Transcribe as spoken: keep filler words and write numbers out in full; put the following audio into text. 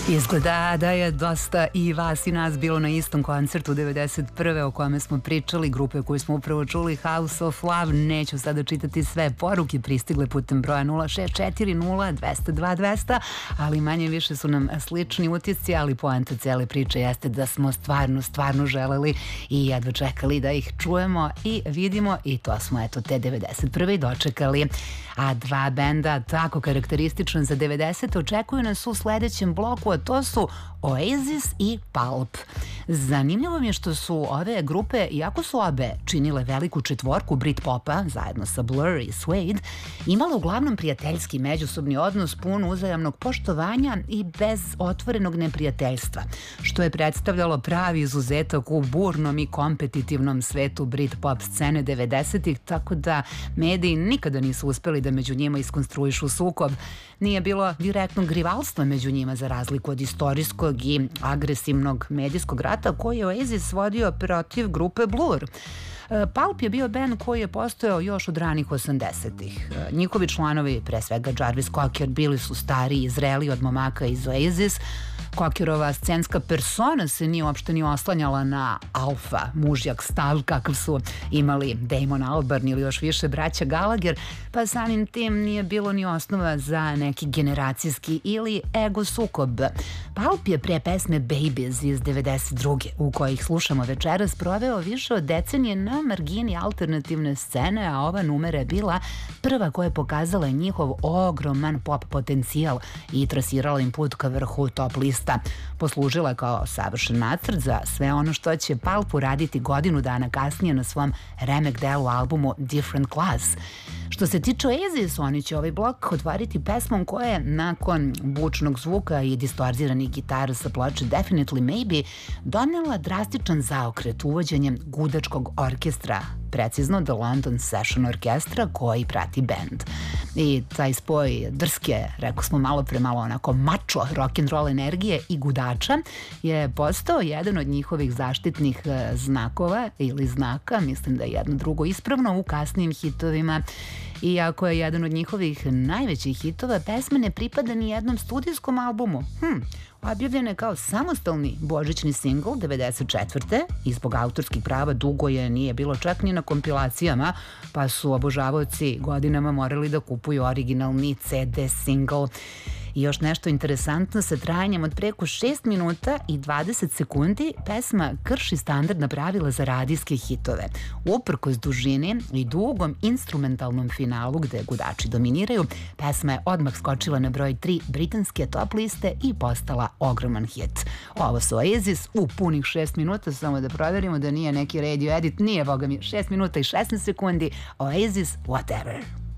Izgleda da je dosta i vas i nas bilo na istom koncertu devedeset prve o kome smo pričali, grupe koju smo upravo čuli, House of Love. Neću sada čitati sve poruke pristigle putem broja nula šest četiri nula dvesta dva dvesta, ali manje više su nam slični utisci, ali poanta cele priče jeste da smo stvarno, stvarno želeli i jedva čekali da ih čujemo i vidimo, i to smo eto te devedeset prve i dočekali. A dva benda tako karakteristična za devedesete očekuju nas u sledećem bloku, a to su Oasis i Pulp. Zanimljivo mi je što su ove grupe, iako su obe činile veliku četvorku Britpopa zajedno sa Blur i Suede, imale uglavnom prijateljski međusobni odnos pun uzajamnog poštovanja i bez otvorenog neprijateljstva, što je predstavljalo pravi izuzetak u burnom i kompetitivnom svetu Britpop scene devedesetih, tako da mediji nikada nisu uspeli da među njima iskonstruišu sukob. Nije bilo direktnog rivalstva među njima za razliku od istorijskog i agresivnog medijskog rata koji je Oasis vodio protiv grupe Blur. Pulp je bio band koji je postojao još od ranih osamdesetih. Njihovi članovi, pre svega Jarvis Cocker, bili su stariji i zreli od momaka iz Oasis. Cockerova scenska persona se nije uopšte ni oslanjala na alfa, mužjak stav kakav su imali Damon Albarn ili još više braća Gallagher, pa samim tim nije bilo ni osnova za neki generacijski ili ego sukob. Pulp je pre pesme Babies iz devedeset druge u kojih slušamo večeras proveo više od decenije na margini alternativne scene, a ova numera je bila prva koja je pokazala njihov ogroman pop potencijal i trasirala im put ka vrhu top lista. Poslužila kao savršen nacrt za sve ono što će Pulp uraditi godinu dana kasnije na svom remek delu albumu Different Class. Što se tiče Oasis, oni će ovaj blok otvoriti pesmom koja je nakon bučnog zvuka i distorziranih gitara sa ploče Definitely Maybe donela drastičan zaokret uvođenjem gudačkog orkestra, precizno The London Session Orkestra koji prati band. I taj spoj drske, rekao smo malo pre malo onako mačo rock'n'roll energije i gudača je postao jedan od njihovih zaštitnih znakova ili znaka, mislim da je jedno drugo ispravno, u kasnijim hitovima. Iako je jedan od njihovih najvećih hitova, pesma ne pripada ni jednom studijskom albumu. Hm, objavljen je kao samostalni božićni singl devedeset četvrte i zbog autorskih prava dugo je nije bilo čak ni na kompilacijama, pa su obožavaoci godinama morali da kupuju originalni ce de singl. I još nešto interesantno, sa trajanjem od preko šest minuta i dvadeset sekundi pesma krši standardna pravila za radijske hitove. Uprkos dužini i dugom instrumentalnom finalu gde gudači dominiraju, pesma je odmah skočila na broj tri britanske top liste i postala ogroman hit. Ovo su Oasis u punih šest minuta, samo da proverimo da nije neki radio edit, nije, boga mi, šest minuta i šesnaest sekundi. Oasis, Whatever.